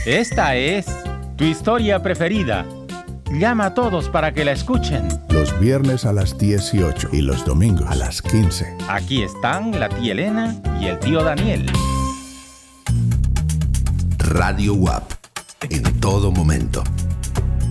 Esta es tu historia preferida. Llama a todos para que la escuchen. Los viernes a las 18 y los domingos a las 15. Aquí están la tía Elena y el tío Daniel. Radio WAP. En todo momento.